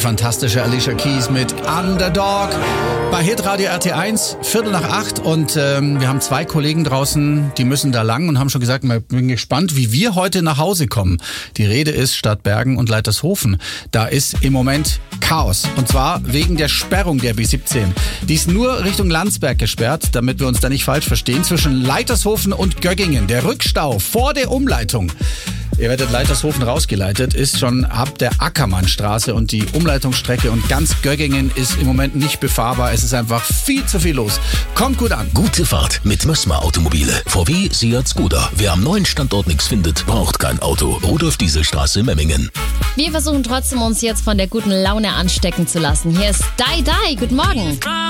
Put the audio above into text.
fantastische Alicia Keys mit Underdog bei Hitradio RT1, 7:45 und wir haben 2 Kollegen draußen, die müssen da lang und haben schon gesagt, ich bin gespannt, wie wir heute nach Hause kommen. Die Rede ist Stadtbergen und Leitershofen. Da ist im Moment Chaos und zwar wegen der Sperrung der B17. Die ist nur Richtung Landsberg gesperrt, damit wir uns da nicht falsch verstehen, zwischen Leitershofen und Göggingen. Der Rückstau vor der Umleitung. Ihr werdet Leitershofen rausgeleitet, ist schon ab der Ackermannstraße und die Umleitungsstrecke und ganz Göggingen ist im Moment nicht befahrbar. Es ist einfach viel zu viel los. Kommt gut an. Gute Fahrt mit Mössma Automobile. VW, Seat, Skoda. Wer am neuen Standort nichts findet, braucht kein Auto. Rudolf-Diesel-Straße, Memmingen. Wir versuchen trotzdem, uns jetzt von der guten Laune anstecken zu lassen. Hier ist Dai Dai. Guten Morgen.